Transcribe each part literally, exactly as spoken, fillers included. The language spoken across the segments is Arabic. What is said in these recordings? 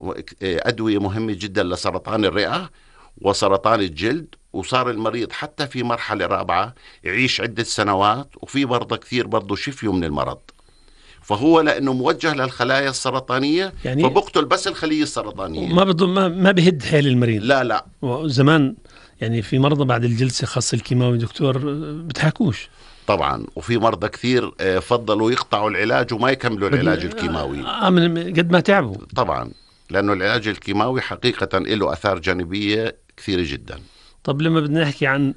أدوية مهمة جدا لسرطان الرئة وسرطان الجلد. وصار المريض حتى في مرحلة رابعة يعيش عدة سنوات، وفي مرضى كثير برضو شفيوا من المرض. فهو لأنه موجه للخلايا السرطانية يعني فبقتل بس الخلية السرطانية، ما بده ما, ما بهد حيل المريض. لا لا. وزمان يعني في مرضى بعد الجلسة خاصة الكيماوي دكتور بتحكوش طبعا، وفي مرضى كثير فضلوا يقطعوا العلاج وما يكملوا العلاج الكيماوي آه من قد ما تعبوا. طبعا، لأنه العلاج الكيماوي حقيقة له آثار جانبية كثيرة جدا. طب لما بدنا نحكي عن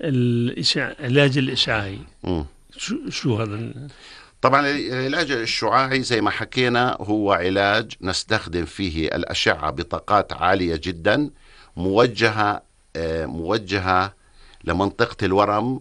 العلاج الإشعاعي، م. شو شو هذا ال... طبعا العلاج الشعاعي زي ما حكينا هو علاج نستخدم فيه الأشعة بطاقات عالية جدا موجهة موجهة لمنطقة الورم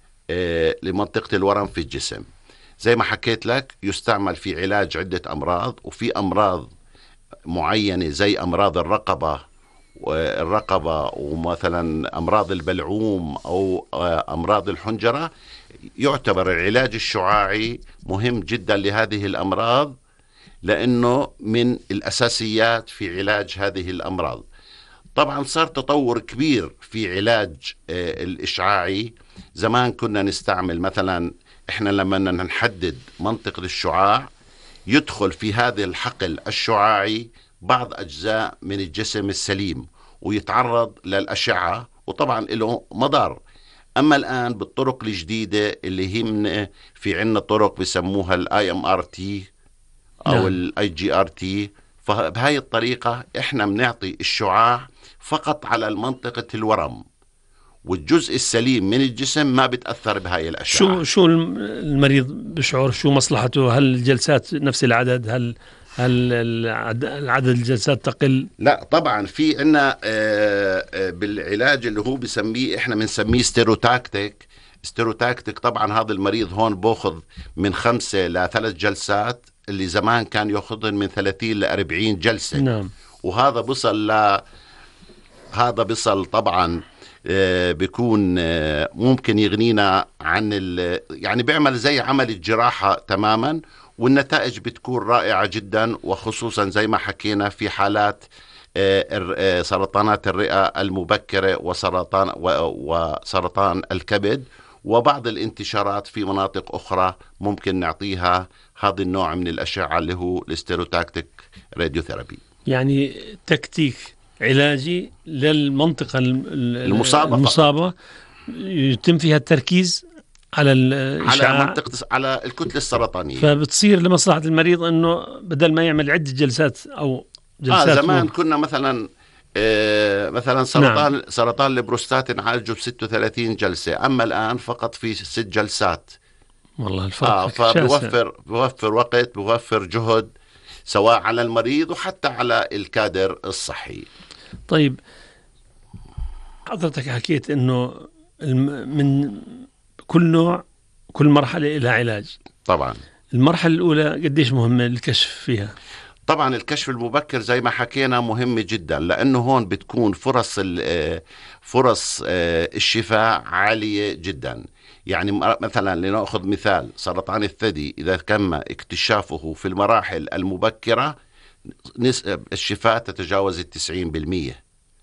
لمنطقة الورم في الجسم. زي ما حكيت لك يستعمل في علاج عدة أمراض، وفي أمراض معينة زي أمراض الرقبة الرقبة ومثلا أمراض البلعوم أو أمراض الحنجرة، يعتبر العلاج الشعاعي مهم جدا لهذه الأمراض، لأنه من الأساسيات في علاج هذه الأمراض. طبعا صار تطور كبير في علاج الإشعاعي. زمان كنا نستعمل مثلا، إحنا لما نحدد منطقة الشعاع يدخل في هذا الحقل الشعاعي بعض أجزاء من الجسم السليم ويتعرض للأشعة، وطبعا له مضار. أما الآن بالطرق الجديدة اللي هي من في عنا طرق بسموها الاي ام ار تي أو الاي جي ار تي، فبهاي الطريقة إحنا بنعطي الشعاع فقط على المنطقة الورم، والجزء السليم من الجسم ما بتأثر بهاي الأشعة. شو شو المريض بشعر شو مصلحته؟ هل الجلسات نفس العدد؟ هل هل العدد الجلسات تقل؟ لا طبعا، في عنا بالعلاج اللي هو بسميه احنا بنسميه ستيروتاكتيك. ستيروتاكتيك طبعا هذا المريض هون باخذ من خمسة لثلاث جلسات، اللي زمان كان ياخذن من ثلاثين لأربعين جلسة. نعم. وهذا بصل ل هذا بصل طبعا بيكون ممكن يغنينا عن ال... يعني بيعمل زي عمل الجراحة تماما، والنتائج بتكون رائعة جدا، وخصوصا زي ما حكينا في حالات سرطانات الرئة المبكرة وسرطان وسرطان الكبد وبعض الانتشارات في مناطق أخرى ممكن نعطيها هذا النوع من الأشعة اللي هو الستيروتاكتيك راديوثيرابي. يعني تكتيك علاجي للمنطقة المصابة, المصابة يتم فيها التركيز على الإشعاع على منطقة على الكتلة السرطانية، فبتصير لمصلحة المريض أنه بدل ما يعمل عدة جلسات أو جلسات. آه زمان كنا مثلا آه مثلا سرطان نعم. سرطان البروستات نعالجه ب ستة وثلاثين جلسة، أما الآن فقط في ست جلسات. والله الفرق آه فبوفر بوفر وقت، بوفر جهد سواء على المريض وحتى على الكادر الصحي. طيب حضرتك حكيت أنه من كل نوع كل مرحلة لها علاج. طبعا المرحلة الأولى قديش مهمة الكشف فيها؟ طبعا الكشف المبكر زي ما حكينا مهم جدا، لأنه هون بتكون فرص فرص الشفاء عالية جدا. يعني مثلا لنأخذ مثال سرطان الثدي، إذا تم اكتشافه في المراحل المبكرة نسبة الشفاء تتجاوز التسعين بالمية.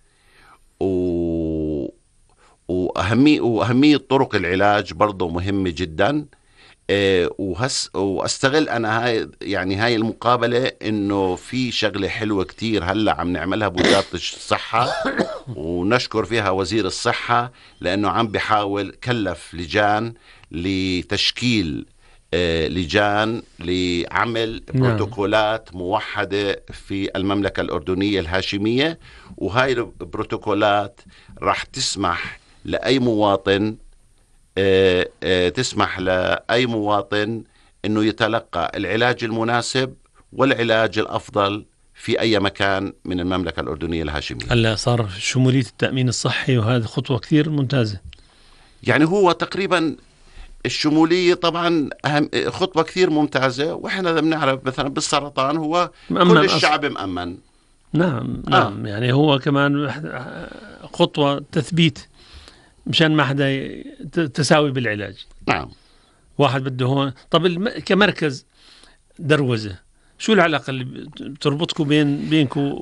و... وأهمية وأهمية طرق العلاج برضو مهمة جدا. أه وهس واستغل انا هاي يعني هاي المقابله انه في شغله حلوه كتير هلا عم نعملها بوزاره الصحه، ونشكر فيها وزير الصحه لانه عم بحاول كلف لجان لتشكيل أه لجان لعمل بروتوكولات موحده في المملكه الاردنيه الهاشميه، وهاي البروتوكولات راح تسمح لاي مواطن أه أه تسمح لأي مواطن أنه يتلقى العلاج المناسب والعلاج الأفضل في أي مكان من المملكة الأردنية الهاشمية. هلا صار شمولية التأمين الصحي، وهذه خطوة كثير ممتازة. يعني هو تقريبا الشمولية طبعا أهم خطوة كثير ممتازة، وإحنا بنعرف مثلا بالسرطان هو كل الشعب مأمن. نعم نعم آه. يعني هو كمان خطوة تثبيت مشان ما حدا تساوي بالعلاج. نعم. واحد بده هون. طب الم... كمركز دروزة شو العلاقة اللي بتربطكم بين بينكم